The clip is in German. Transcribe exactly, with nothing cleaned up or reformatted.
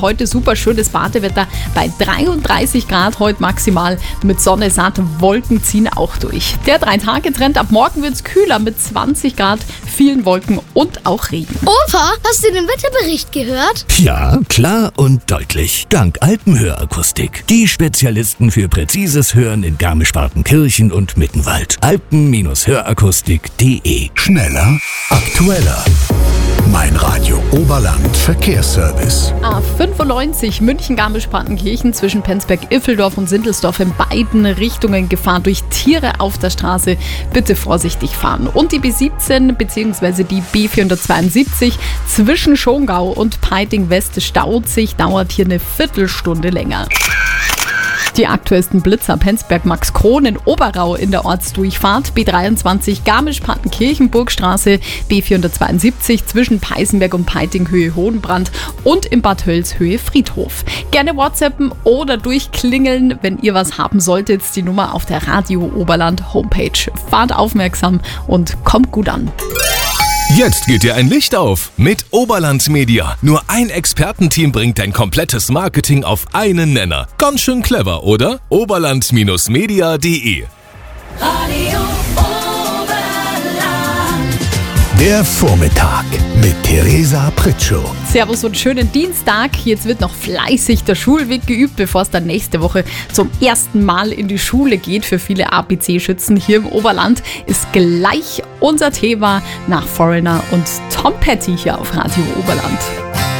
heute super schönes Badewetter bei dreiunddreißig Grad heute maximal. Mit Sonne, satt, Wolken ziehen auch durch. Der Drei-Tage-Trend, ab morgen wird es kühler mit zwanzig Grad, vielen Wolken und auch Regen. Opa, hast du den Wetterbericht gehört? Ja, klar und deutlich. Dank Alpenhörakustik. Die Spezialisten für präzises Hören in Garmisch-Partenkirchen und Mittenwald. alpen Hörakustik punkt de. Schneller, aktueller. Mein Radio Oberland Verkehrsservice. A fünfundneunzig München-Garmisch-Partenkirchen zwischen Penzberg-Iffeldorf und Sindelsdorf in beiden Richtungen Gefahr durch Tiere auf der Straße. Bitte vorsichtig fahren. Und die B siebzehn bzw. die B vierhundertzweiundsiebzig zwischen Schongau und Peiting West staut sich, dauert hier eine Viertelstunde länger. Die aktuellsten Blitzer: Penzberg-Max-Kron in Oberau in der Ortsdurchfahrt, B dreiundzwanzig Garmisch-Partenkirchen Burgstraße, B vierhundertzweiundsiebzig zwischen Peißenberg und Peiting Höhe Hohenbrand und in Bad Hölz Höhe Friedhof. Gerne WhatsAppen oder durchklingeln, wenn ihr was haben solltet. Die Nummer auf der Radio Oberland Homepage. Fahrt aufmerksam und kommt gut an. Jetzt geht dir ein Licht auf mit Oberland Media. Nur ein Expertenteam bringt dein komplettes Marketing auf einen Nenner. Ganz schön clever, oder? oberland Media punkt de. Radio Oberland. Der Vormittag mit Theresa Pritschow. Servus und schönen Dienstag. Jetzt wird noch fleißig der Schulweg geübt, bevor es dann nächste Woche zum ersten Mal in die Schule geht. Für viele A B C-Schützen hier im Oberland ist gleich unser Thema nach Foreigner und Tom Petty hier auf Radio Oberland.